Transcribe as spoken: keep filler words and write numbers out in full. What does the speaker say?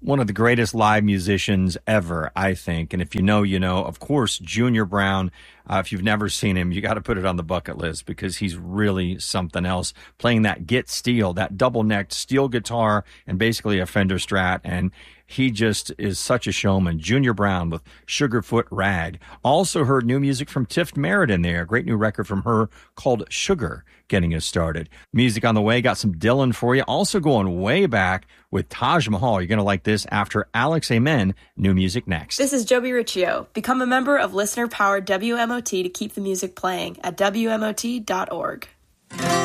One of the greatest live musicians ever, I think. And if you know, you know. Of course, Junior Brown. Uh, if you've never seen him, you got to put it on the bucket list because he's really something else. Playing that Git Steel, that double-necked steel guitar, and basically a Fender Strat. And he just is such a showman. Junior Brown with Sugarfoot Rag. Also heard new music from Tiff Merritt in there. A great new record from her called Sugar, getting us started. Music on the way. Got some Dylan for you. Also going way back with Taj Mahal. You're going to like this after Alex Amen. New music next. This is Joby Riccio. Become a member of listener-powered W M O T to keep the music playing at W M O T dot org.